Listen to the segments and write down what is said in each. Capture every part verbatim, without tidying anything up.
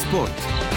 sport.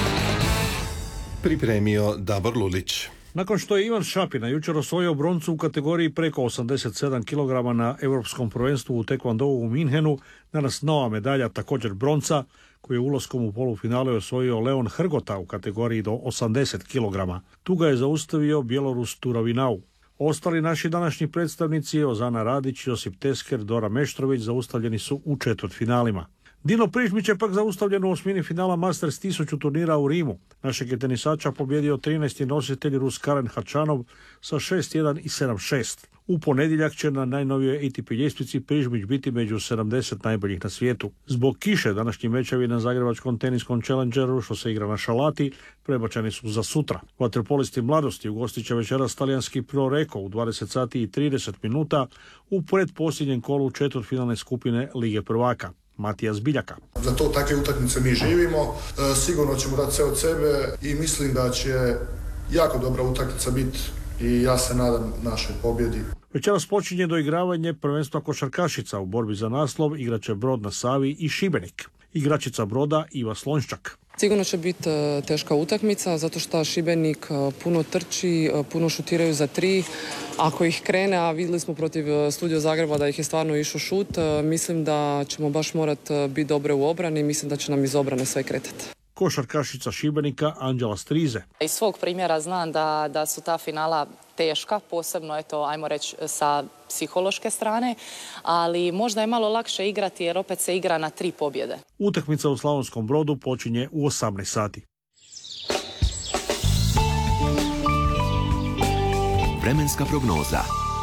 Pripremio Davor Lulić. Nakon što je Ivan Šapina jučer osvojio broncu u kategoriji preko osamdeset sedam kilograma na Europskom prvenstvu u tekvondou u Minhenu, danas nova medalja, također bronca, koju je ulaskom u polufinale osvojio Leon Hrgota u kategoriji do osamdeset kilograma. Tu ga je zaustavio Bjelorus Turavinau. Ostali naši današnji predstavnici, Ozana Radić, Josip Tesker, Dora Meštrović, zaustavljeni su u četvrtfinalima. Dino Prižmić je pak zaustavljen u osmini finala Masters tisuću turnira u Rimu. Našeg je tenisača pobjedio trinaesti nositelj Rus Karen Hačanov sa šest jedan i sedam šest. U ponedjeljak će na najnovijoj A T P ljestvici Prižmić biti među sedamdeset najboljih na svijetu. Zbog kiše današnji mečevi na Zagrebačkom teniskom Challengeru, što se igra na šalati, prebačeni su za sutra. Vaterpolisti mladosti ugostit će večeras talijanski Pro Reko u dvadeset sati i trideset minuta u predposljednjem kolu četvrtfinalne skupine Lige prvaka. Matija Zbiljaka. Za to takve utakmice mi živimo, e, sigurno ćemo dati sve od sebe i mislim da će jako dobra utakmica biti i ja se nadam našoj pobjedi. Večeras počinje doigravanje prvenstva košarkašica. U borbi za naslov igraće Brod na Savi i Šibenik. Igračica Broda Iva Slonjščak. Sigurno će biti teška utakmica zato što Šibenik puno trči, puno šutiraju za tri. Ako ih krene, a vidjeli smo protiv Studio Zagreba da ih je stvarno išao šut, mislim da ćemo baš morati biti dobre u obrani i mislim da će nam iz obrane sve kretati. Košarkašica Šibenika Anđela Strize. Iz svog primjera znam da, da su ta finala teška, posebno eto, ajmo reći sa psihološke strane, ali možda je malo lakše igrati jer opet se igra na tri pobjede. Utakmica u Slavonskom Brodu počinje u osamnaest sati. Vremenska prognoza.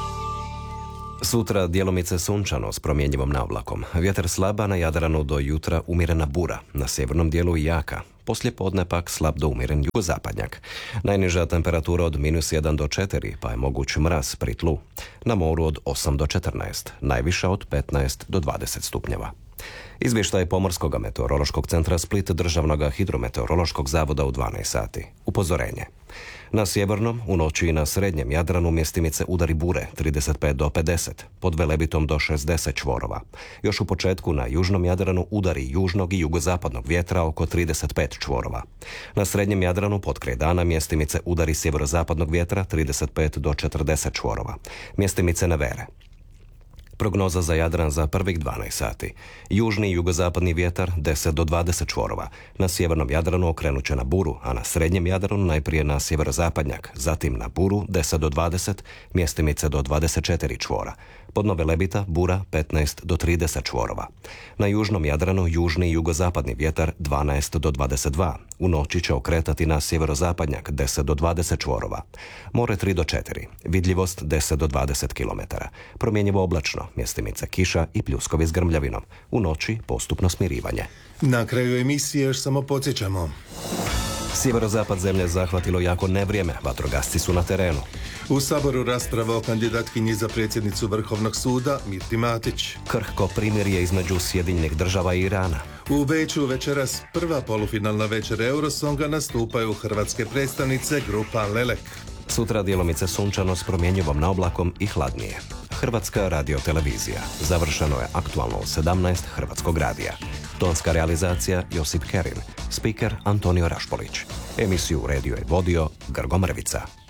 Sutra djelomice sunčano s promjenjivom navlakom. Vjetar slaba, na Jadranu do jutra umjerena bura, na sjevernom dijelu i jaka. Poslije podne pak slab do umjeren jugozapadnjak. Najniža temperatura od minus jedan do četiri, pa je moguć mraz pri tlu. Na moru od osam do četrnaest, najviša od petnaest do dvadeset stupnjeva. Izvještaj Pomorskog meteorološkog centra Split Državnog hidrometeorološkog zavoda u dvanaest sati. Upozorenje. Na sjevernom, u noći i na srednjem Jadranu mjestimice udari bure trideset pet do pedeset, pod Velebitom do šezdeset čvorova. Još u početku na južnom Jadranu udari južnog i jugozapadnog vjetra oko trideset pet čvorova. Na srednjem Jadranu potkraj dana mjestimice udari sjeverozapadnog vjetra trideset pet do četrdeset čvorova. Mjestimice nevere. Prognoza za Jadran za prvih dvanaest sati. Južni i jugozapadni vjetar deset do dvadeset čvorova. Na sjevernom Jadranu okrenut će na buru, a na srednjem Jadranu najprije na sjeverozapadnjak, zatim na buru deset do dvadeset, mjestimice do dvadeset četiri čvora. Pod Nove Lebita bura petnaest do trideset čvorova. Na južnom Jadranu južni i jugozapadni vjetar dvanaest do dvadeset dva. U noći će okretati na sjeverozapadnjak deset do dvadeset čvorova. More tri do četiri. Vidljivost deset do dvadeset kilometara. Promjenjivo oblačno, mjestimice kiša i pljuskovi s grmljavinom. U noći postupno smirivanje. Na kraju emisije još samo podsjećamo. Sjeverozapad zemlje zahvatilo jako nevrijeme, vatrogasci su na terenu. U Saboru rasprava o kandidatkinji za predsjednicu Vrhovnog suda Mirti Matić. Krhko primirje između Sjedinjenih država i Irana. U Beču večeras prva polufinalna večer Eurosonga nastupaju hrvatske predstavnice grupa Lelek. Sutra djelomice sunčano s promjenjivom na oblakom i hladnije. Hrvatska radiotelevizija. Završeno je aktualno u sedamnaest Hrvatskog radija. Tonska realizacija Josip Kerin. Speaker Antonio Rašpolić. Emisiju redio je vodio Grgo Mrvica.